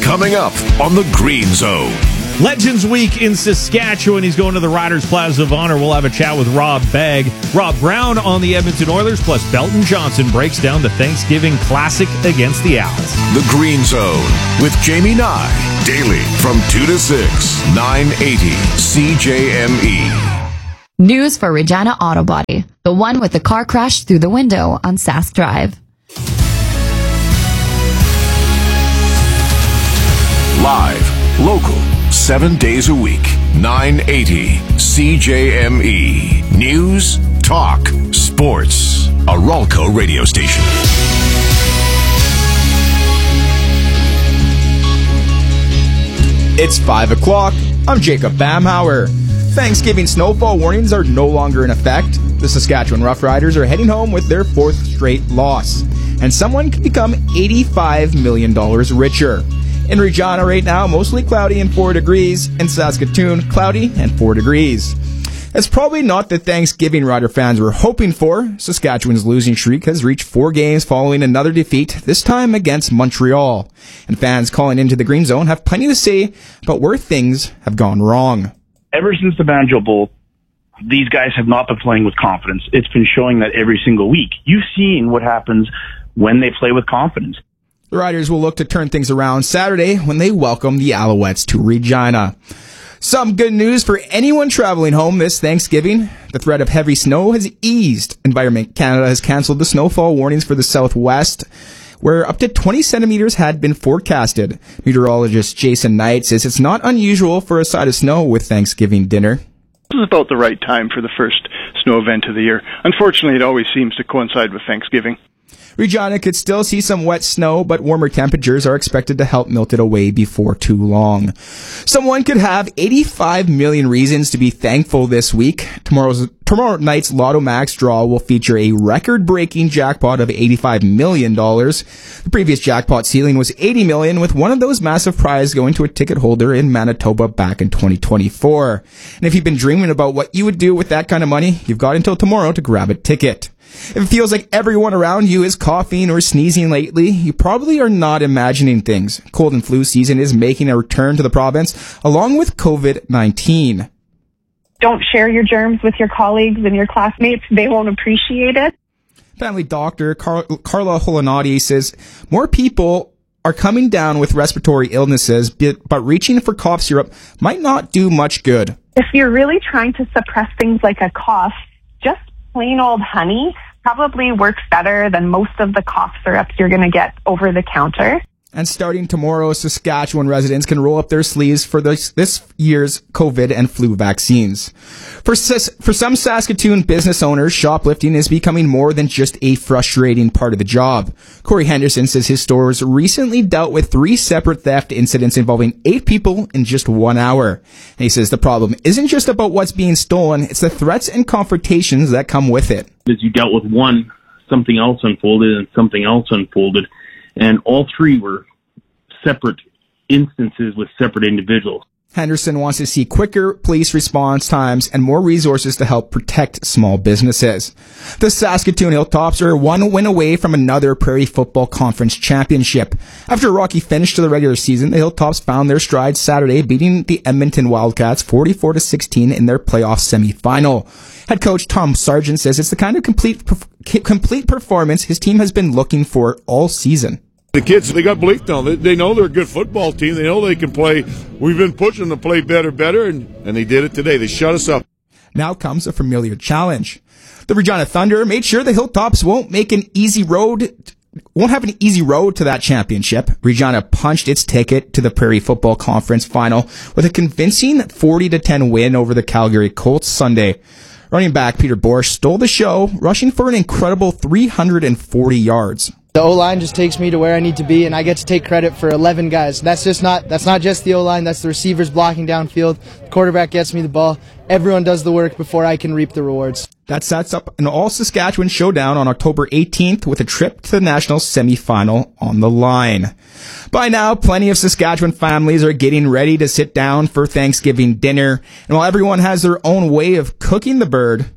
Coming up on the Green Zone. Legends Week in Saskatchewan. He's going to the Riders Plaza of Honor. We'll have a chat with Rob Begg. Rob Brown on the Edmonton Oilers, plus Belton Johnson breaks down the Thanksgiving Classic against the Owls. The Green Zone with Jamie Nye. Daily from two to six, nine eighty C J M E. News for Regina Auto Body, the one with the car crash through the window on Sask Drive. Live, local, seven days a week, nine eighty C J M E. News, talk, sports. A Ralco radio station. It's five o'clock. I'm Jacob Bamhauer. Thanksgiving snowfall warnings are no longer in effect. The Saskatchewan Roughriders are heading home with their fourth straight loss. And someone could become eighty-five million dollars richer. In Regina right now, mostly cloudy and four degrees. In Saskatoon, cloudy and four degrees. It's probably not the Thanksgiving Rider fans were hoping for. Saskatchewan's losing streak has reached four games following another defeat, this time against Montreal. And fans calling into the Green Zone have plenty to say about where things have gone wrong. Ever since the Banjo Bowl, these guys have not been playing with confidence. It's been showing that every single week. You've seen what happens when they play with confidence. The Riders will look to turn things around Saturday when they welcome the Alouettes to Regina. Some good news for anyone traveling home this Thanksgiving. The threat of heavy snow has eased. Environment Canada has canceled the snowfall warnings for the Southwest, where up to twenty centimeters had been forecasted. Meteorologist Jason Knight says it's not unusual for a side of snow with Thanksgiving dinner. This is about the right time for the first snow event of the year. Unfortunately, it always seems to coincide with Thanksgiving. Regina could still see some wet snow, but warmer temperatures are expected to help melt it away before too long. Someone could have eighty-five million reasons to be thankful this week. Tomorrow's tomorrow night's Lotto Max draw will feature a record-breaking jackpot of eighty-five million dollars. The previous jackpot ceiling was eighty million dollars, with one of those massive prizes going to a ticket holder in Manitoba back in twenty twenty-four. And if you've been dreaming about what you would do with that kind of money, you've got until tomorrow to grab a ticket. If it feels like everyone around you is coughing or sneezing lately, you probably are not imagining things. Cold and flu season is making a return to the province, along with covid nineteen. Don't share your germs with your colleagues and your classmates. They won't appreciate it. Family doctor Car- Carla Holinati says more people are coming down with respiratory illnesses, but reaching for cough syrup might not do much good. If you're really trying to suppress things like a cough, just plain old honey probably works better than most of the cough syrups you're going to get over the counter. And starting tomorrow, Saskatchewan residents can roll up their sleeves for this, this year's COVID and flu vaccines. For, for some Saskatoon business owners, shoplifting is becoming more than just a frustrating part of the job. Corey Henderson says his stores recently dealt with three separate theft incidents involving eight people in just one hour. And he says the problem isn't just about what's being stolen, it's the threats and confrontations that come with it. As you dealt with one, something else unfolded and something else unfolded. And all three were separate instances with separate individuals. Henderson wants to see quicker police response times and more resources to help protect small businesses. The Saskatoon Hilltops are one win away from another Prairie Football Conference championship. After a rocky finish to the regular season, the Hilltops found their stride Saturday, beating the Edmonton Wildcats forty-four to sixteen in their playoff semifinal. Head coach Tom Sargent says it's the kind of complete complete performance his team has been looking for all season. The kids, they got belief now. They, they know they're a good football team. They know they can play. We've been pushing them to play better, better, and, and they did it today. They shut us up. Now comes a familiar challenge. The Regina Thunder made sure the Hilltops won't make an easy road, won't have an easy road to that championship. Regina punched its ticket to the Prairie Football Conference final with a convincing forty to ten win over the Calgary Colts Sunday. Running back Peter Borsch stole the show, rushing for an incredible three hundred forty yards. The O-line just takes me to where I need to be, and I get to take credit for eleven guys. That's just not that's not just the O-line, that's the receivers blocking downfield. The quarterback gets me the ball. Everyone does the work before I can reap the rewards. That sets up an all-Saskatchewan showdown on October eighteenth with a trip to the national semifinal on the line. By now, plenty of Saskatchewan families are getting ready to sit down for Thanksgiving dinner, and while everyone has their own way of cooking the bird,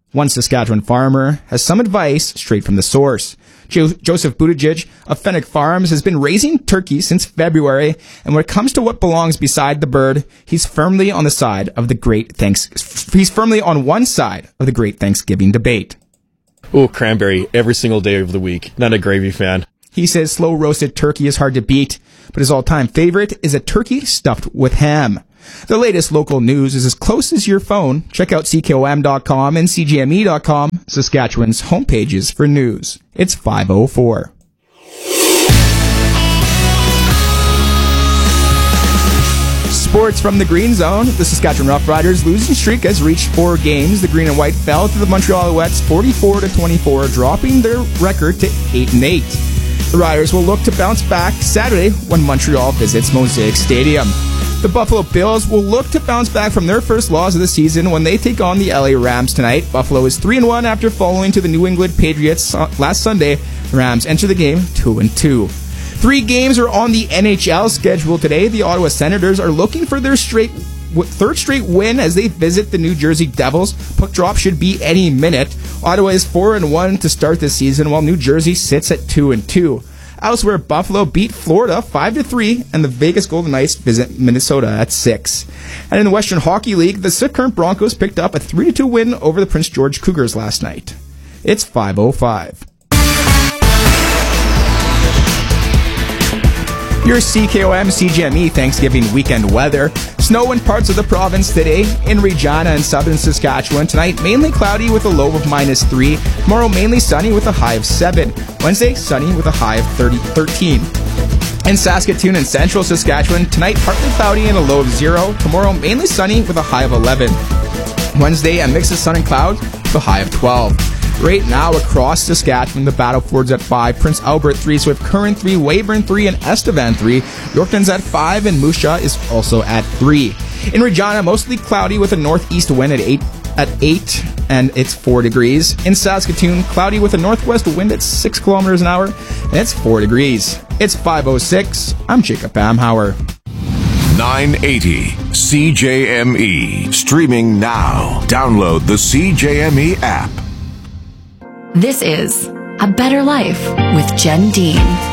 One Saskatchewan farmer has some advice straight from the source. Jo- Joseph Buttigieg of Fennec Farms has been raising turkeys since February, and when it comes to what belongs beside the bird, he's firmly on the side of the great thanks. He's firmly on one side of the great Thanksgiving debate. Oh, cranberry every single day of the week. Not a gravy fan. He says slow roasted turkey is hard to beat, but his all-time favorite is a turkey stuffed with ham. The latest local news is as close as your phone. Check out C K O M dot com and C G M E dot com, Saskatchewan's homepages for news. It's five oh four. Sports from the Green Zone. The Saskatchewan Roughriders losing streak has reached four games. The Green and White fell to the Montreal Alouettes forty-four to twenty-four, dropping their record to eight and eight. The Riders will look to bounce back Saturday when Montreal visits Mosaic Stadium. The Buffalo Bills will look to bounce back from their first loss of the season when they take on the L A Rams tonight. Buffalo is three and one after falling to the New England Patriots last Sunday. The Rams enter the game two and two. Three games are on the N H L schedule today. The Ottawa Senators are looking for their straight third straight win as they visit the New Jersey Devils. Puck drop should be any minute. Ottawa is four and one to start the season, while New Jersey sits at two and two. Elsewhere, Buffalo beat Florida five to three, and the Vegas Golden Knights visit Minnesota at six. And in the Western Hockey League, the Sick Current Broncos picked up a three to two win over the Prince George Cougars last night. It's five oh five. Your C K O M C G M E Thanksgiving weekend weather. Snow in parts of the province today. In Regina and southern Saskatchewan tonight, mainly cloudy with a low of minus three. Tomorrow, mainly sunny with a high of seven. Wednesday, sunny with a high of thirty, thirteen. In Saskatoon and central Saskatchewan, tonight, partly cloudy and a low of zero. Tomorrow, mainly sunny with a high of eleven. Wednesday, a mix of sun and clouds with a high of twelve. Right now, across Saskatchewan, the Battleford's at five, Prince Albert three, Swift Current three, Weyburn three, and Estevan three. Yorkton's at five, and Moose Jaw is also at three. In Regina, mostly cloudy with a northeast wind at eight, at eight, and it's four degrees. In Saskatoon, cloudy with a northwest wind at six kilometers an hour, and it's four degrees. It's five oh six. I'm Jacob Bamhauer. nine eighty C J M E. Streaming now. Download the C J M E app. This is A Better Life with Jen Dean.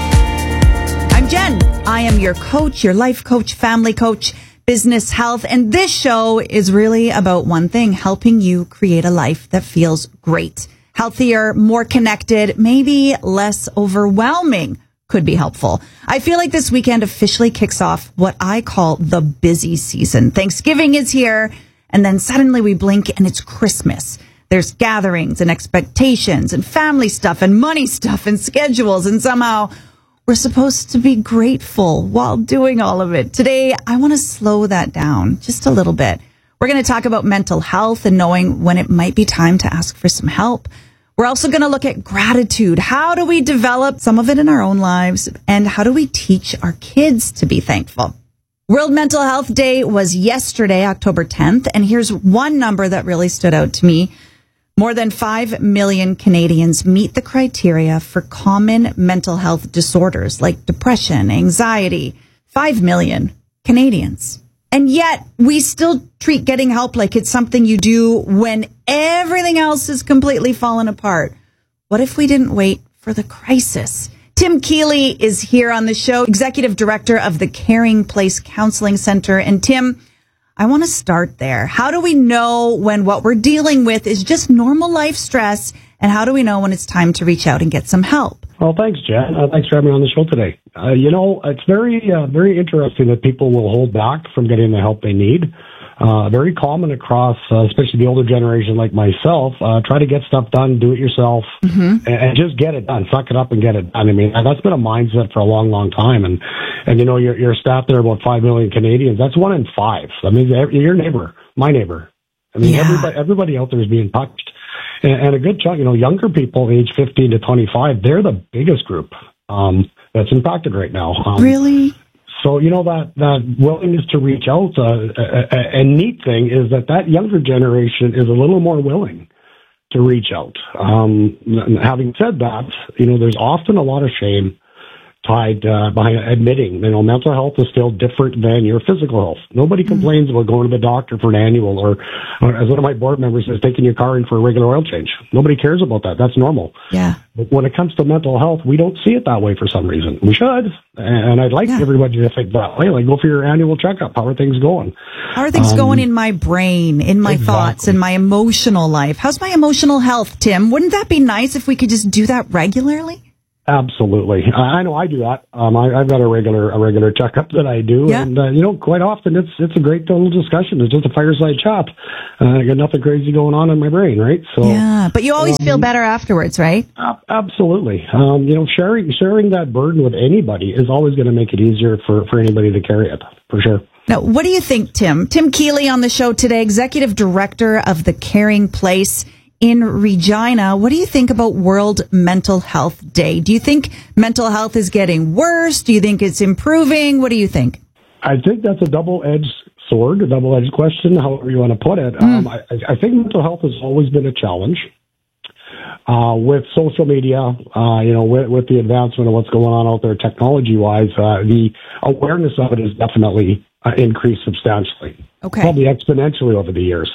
I'm Jen. I am your coach, your life coach, family coach, business health, and this show is really about one thing, helping you create a life that feels great, healthier, more connected, maybe less overwhelming. Could be helpful. I feel like this weekend officially kicks off what I call the busy season. Thanksgiving is here, and then suddenly we blink and it's Christmas. There's gatherings and expectations and family stuff and money stuff and schedules, and somehow we're supposed to be grateful while doing all of it. Today, I want to slow that down just a little bit. We're going to talk about mental health and knowing when it might be time to ask for some help. We're also going to look at gratitude. How do we develop some of it in our own lives? And how do we teach our kids to be thankful? World Mental Health Day was yesterday, October tenth. And here's one number that really stood out to me. More than five million Canadians meet the criteria for common mental health disorders like depression, anxiety. Five million Canadians. And yet we still treat getting help like it's something you do when everything else is completely fallen apart. What if we didn't wait for the crisis? Tim Keeley is here on the show, Executive Director of the Caring Place Counseling Center. And Tim, I want to start there. How do we know when what we're dealing with is just normal life stress? And how do we know when it's time to reach out and get some help? Well, thanks, Jen. Uh, thanks for having me on the show today. Uh, you know, it's very, uh, very interesting that people will hold back from getting the help they need. Uh, very common across, uh, especially the older generation like myself, uh, try to get stuff done, do it yourself, mm-hmm. and, and just get it done. Suck it up and get it done. I mean, that's been a mindset for a long, long time. And, and you know, your, your stat there about five million Canadians, that's one in five. I mean, your neighbor, my neighbor. I mean, yeah. everybody, everybody out there is being touched. And, and a good chunk, you know, younger people, age fifteen to twenty-five, they're the biggest group, um, that's impacted right now. Um, really? So, you know, that, that willingness to reach out, uh, a, a, a neat thing is that that younger generation is a little more willing to reach out. Um, having said that, you know, there's often a lot of shame tied uh, behind admitting, you know, mental health is still different than your physical health. Nobody mm-hmm. complains about going to the doctor for an annual or, or, as one of my board members says, taking your car in for a regular oil change. Nobody cares about that. That's normal. Yeah. But when it comes to mental health, we don't see it that way for some reason. We should. And I'd like yeah. everybody to think that way. Like, go for your annual checkup. How are things going? How are things um, going in my brain, in my exactly. thoughts, in my emotional life? How's my emotional health, Tim? Wouldn't that be nice if we could just do that regularly? Absolutely. I know I do that. Um, I, I've got a regular a regular checkup that I do, yeah. and uh, you know, quite often it's it's a great little discussion. It's just a fireside chat. Uh, I got nothing crazy going on in my brain, right? So yeah, but you always um, feel better afterwards, right? Uh, absolutely. Um, you know, sharing sharing that burden with anybody is always going to make it easier for for anybody to carry it, for sure. Now, what do you think, Tim? Tim Keeley on the show today, Executive Director of the Caring Place in Regina. What do you think about World Mental Health Day? Do you think mental health is getting worse? Do you think it's improving? What do you think? I think that's a double-edged sword, a double-edged question, however you want to put it. Mm. Um, I, I think mental health has always been a challenge. Uh, with social media, uh, you know, with, with the advancement of what's going on out there technology-wise, uh, the awareness of it has definitely uh, increased substantially. Okay. Probably exponentially over the years.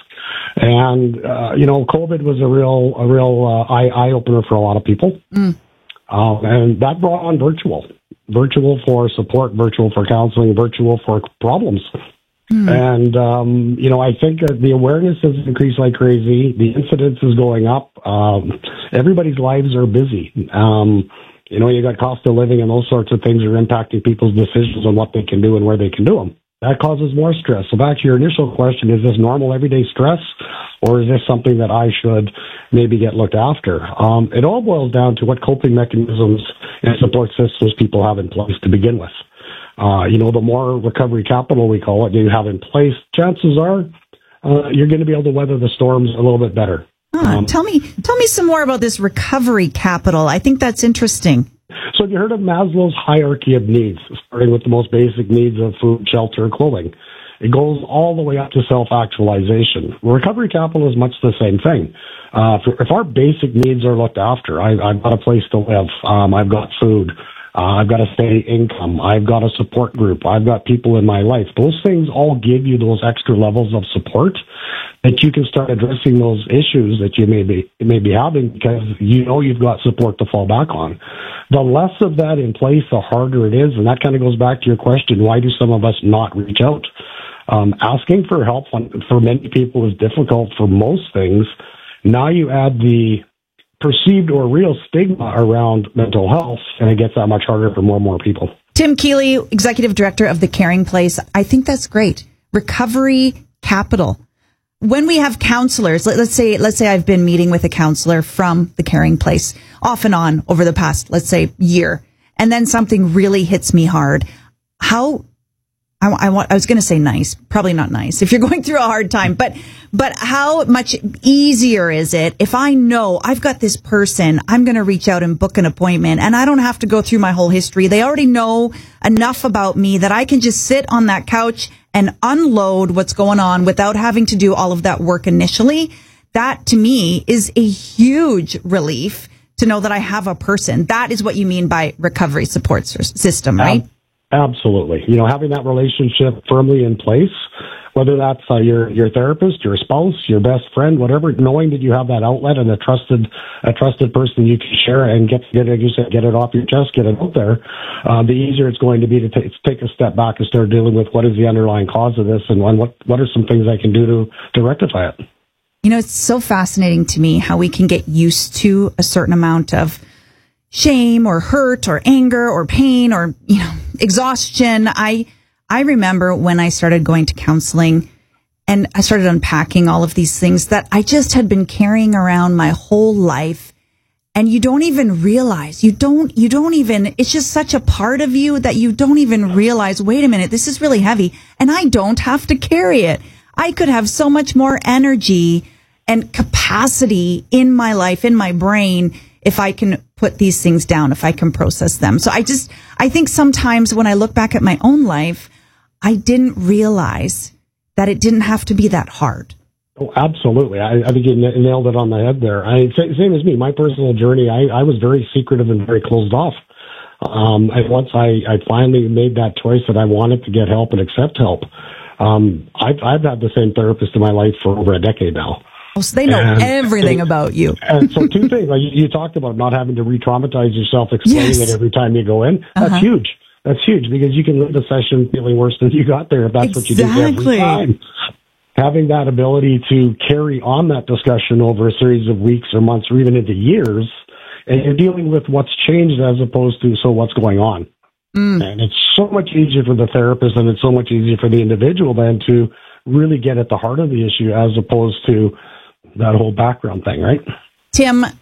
And, uh, you know, COVID was a real, a real, uh, eye, eye opener for a lot of people. Mm. Um, and that brought on virtual, virtual for support, virtual for counseling, virtual for problems. Mm. And, um, you know, I think uh, the awareness has increased like crazy. The incidence is going up. Um, everybody's lives are busy. Um, you know, you got cost of living and those sorts of things are impacting people's decisions on what they can do and where they can do them. That causes more stress. So back to your initial question, is this normal everyday stress, or is this something that I should maybe get looked after? Um, it all boils down to what coping mechanisms and support systems people have in place to begin with. Uh, you know, the more recovery capital, we call it, you have in place, chances are uh, you're going to be able to weather the storms a little bit better. Huh, um, tell me, tell me some more about this recovery capital. I think that's interesting. So have you heard of Maslow's hierarchy of needs, starting with the most basic needs of food, shelter, clothing? It goes all the way up to self-actualization. Recovery capital is much the same thing. Uh, if, if our basic needs are looked after, I, I've got a place to live, um, I've got food, uh, I've got a steady income, I've got a support group, I've got people in my life. Those things all give you those extra levels of support that you can start addressing those issues that you may be may be having because you know you've got support to fall back on. The less of that in place, the harder it is, and that kind of goes back to your question, why do some of us not reach out? Um, asking for help on, for many people is difficult for most things. Now you add the perceived or real stigma around mental health, and it gets that much harder for more and more people. Tim Keeley, Executive Director of the Caring Place. I think that's great. Recovery capital. When we have counselors, let, let's say, let's say I've been meeting with a counselor from the Caring Place off and on over the past, let's say, year, and then something really hits me hard. How, I, I want, I was going to say nice, probably not nice if you're going through a hard time, but, but how much easier is it if I know I've got this person, I'm going to reach out and book an appointment and I don't have to go through my whole history. They already know enough about me that I can just sit on that couch and unload what's going on without having to do all of that work initially. That to me is a huge relief to know that I have a person. That is what you mean by recovery support system, right? Absolutely. You know, having that relationship firmly in place, whether that's uh, your your therapist, your spouse, your best friend, whatever, knowing that you have that outlet and a trusted a trusted person you can share and get get it, you said, get it off your chest, get it out there, uh, the easier it's going to be to t- take a step back and start dealing with what is the underlying cause of this and what what are some things I can do to to rectify it. You know, it's so fascinating to me how we can get used to a certain amount of shame or hurt or anger or pain or, you know, exhaustion. I I remember when I started going to counseling and I started unpacking all of these things that I just had been carrying around my whole life. And you don't even realize, you don't, you don't even, it's just such a part of you that you don't even realize, wait a minute, this is really heavy and I don't have to carry it. I could have so much more energy and capacity in my life, in my brain, if I can put these things down, if I can process them. So I just, I think sometimes when I look back at my own life, I didn't realize that it didn't have to be that hard. Oh, absolutely. I, I think you nailed it on the head there. I, same as me, my personal journey, I, I was very secretive and very closed off. Um, and once I, I finally made that choice that I wanted to get help and accept help, um, I've, I've had the same therapist in my life for over a decade now. Oh, so they know And everything so- about you. And so two things, like you, you talked about not having to re-traumatize yourself, explaining Yes. it every time you go in. That's Uh-huh. huge. That's huge because you can leave a session feeling worse than you got there if that's what you do Exactly. every time. Having that ability to carry on that discussion over a series of weeks or months or even into years, and you're dealing with what's changed as opposed to so what's going on. Mm. And it's so much easier for the therapist and it's so much easier for the individual then to really get at the heart of the issue as opposed to that whole background thing, right? Tim,